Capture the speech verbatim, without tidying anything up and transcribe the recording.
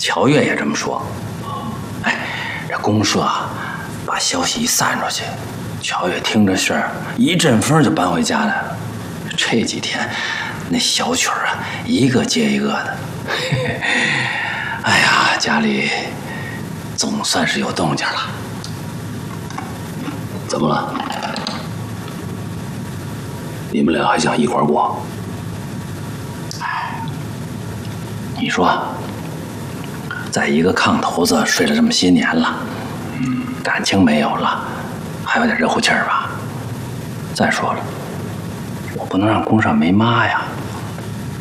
乔月也这么说。哎，这公社啊，把消息一散出去，乔月听着信儿，一阵风就搬回家来了。这几天，那小曲儿啊，一个接一个的。哎呀，家里总算是有动静了。怎么了？你们俩还想一块儿过？哎，你说，在一个炕头子睡了这么些年了，嗯，感情没有了，还有点热乎气儿吧？再说了，我不能让宫上没妈呀。